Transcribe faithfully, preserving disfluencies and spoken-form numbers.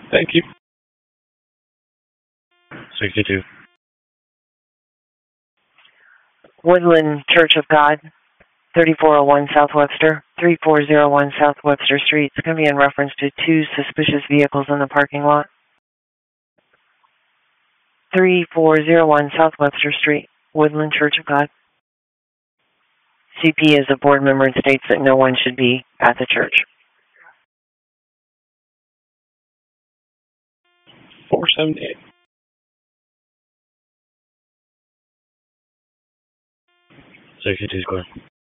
Thank you. sixty-two. Woodland Church of God, thirty-four oh one South Webster, three four zero one South Webster Street. It's going to be in reference to two suspicious vehicles in the parking lot. three four zero one South Webster Street, Woodland Church of God. C P is a board member and states that no one should be at the church. four seventy-eight. sixty-two square.